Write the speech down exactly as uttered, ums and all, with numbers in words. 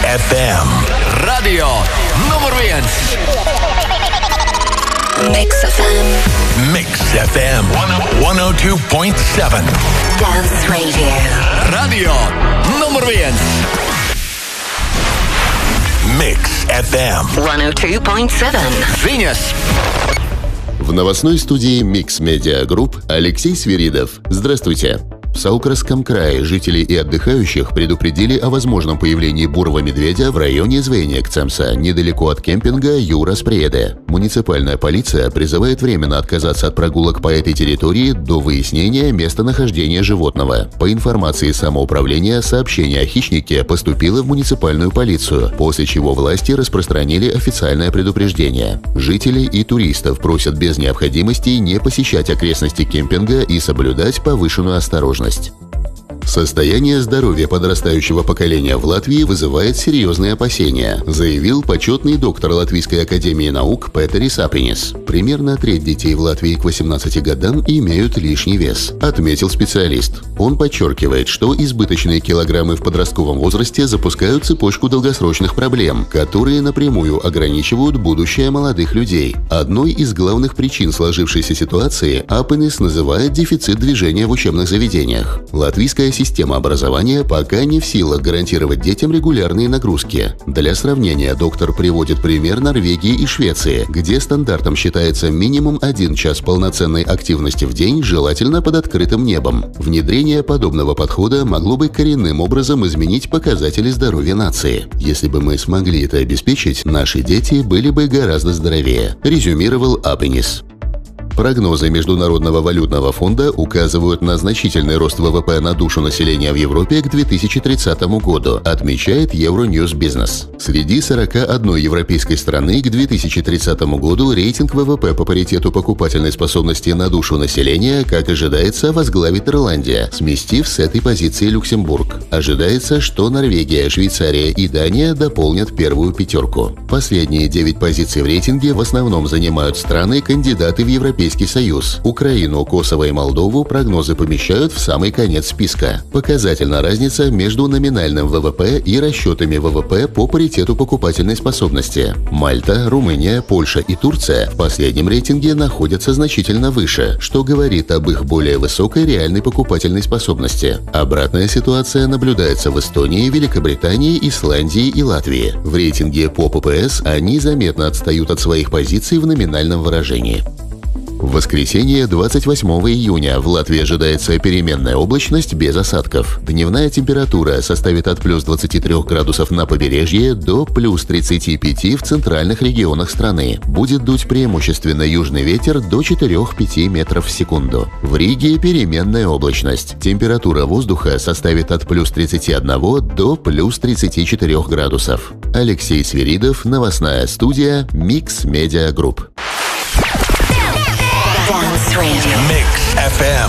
эф эм. Radio nummer viens. Mix эф эм. Mix эф эм сто два и семь. Dance Radio. Radio nummer viens. Mix эф эм сто два и семь. Viņas. В новостной студии Mix Media Group Алексей Свиридов. Здравствуйте. В Саукарском крае жителей и отдыхающих предупредили о возможном появлении бурого медведя в районе Звейнекцемса, недалеко от кемпинга Юрас-Преде. Муниципальная полиция призывает временно отказаться от прогулок по этой территории до выяснения местонахождения животного. По информации самоуправления, сообщение о хищнике поступило в муниципальную полицию, после чего власти распространили официальное предупреждение. Жителей и туристов просят без необходимости не посещать окрестности кемпинга и соблюдать повышенную осторожность. Состояние здоровья подрастающего поколения в Латвии вызывает серьезные опасения, заявил почетный доктор Латвийской академии наук Петерис Апинис. Примерно треть детей в Латвии к восемнадцати годам имеют лишний вес, отметил специалист. Он подчеркивает, что избыточные килограммы в подростковом возрасте запускают цепочку долгосрочных проблем, которые напрямую ограничивают будущее молодых людей. Одной из главных причин сложившейся ситуации Апинис называет дефицит движения в учебных заведениях. Латвийская система образования пока не в силах гарантировать детям регулярные нагрузки. Для сравнения, доктор приводит пример Норвегии и Швеции, где стандартом считается минимум один час полноценной активности в день, желательно под открытым небом. Внедрение подобного подхода могло бы коренным образом изменить показатели здоровья нации. Если бы мы смогли это обеспечить, наши дети были бы гораздо здоровее, резюмировал Апинис. Прогнозы Международного валютного фонда указывают на значительный рост ВВП на душу населения в Европе к две тысячи тридцатому году, отмечает Euronews Business. Среди сорока одной европейской страны к две тысячи тридцатому году рейтинг ВВП по паритету покупательной способности на душу населения, как ожидается, возглавит Ирландия, сместив с этой позиции Люксембург. Ожидается, что Норвегия, Швейцария и Дания дополнят первую пятерку. Последние девять позиций в рейтинге в основном занимают страны-кандидаты в Европейский Союз. Украину, Косово и Молдову прогнозы помещают в самый конец списка. Показательна разница между номинальным ВВП и расчетами ВВП по паритету покупательной способности. Мальта, Румыния, Польша и Турция в последнем рейтинге находятся значительно выше, что говорит об их более высокой реальной покупательной способности. Обратная ситуация наблюдается в Эстонии, Великобритании, Исландии и Латвии. В рейтинге по ППС они заметно отстают от своих позиций в номинальном выражении. В воскресенье, двадцать восьмого июня, в Латвии ожидается переменная облачность без осадков. Дневная температура составит от плюс двадцати трёх градусов на побережье до плюс тридцати пяти в центральных регионах страны. Будет дуть преимущественно южный ветер до четырёх-пяти метров в секунду. В Риге переменная облачность. Температура воздуха составит от плюс тридцати одного до плюс тридцати четырёх градусов. Алексей Свиридов, новостная студия Mix Media Group. Dance Radio. Mix эф эм